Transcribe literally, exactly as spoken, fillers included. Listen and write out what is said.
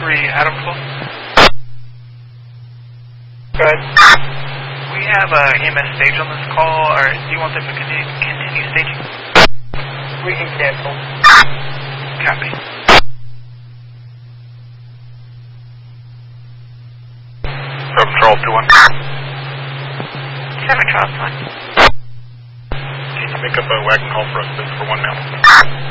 three, Adam twelve. Good. We have a E M S stage on this call, or do you want them to continue, continue staging? We can cancel. Copy. Seven Charles two one. Seven Charles one. Can you make up a wagon call for us, please, for one male?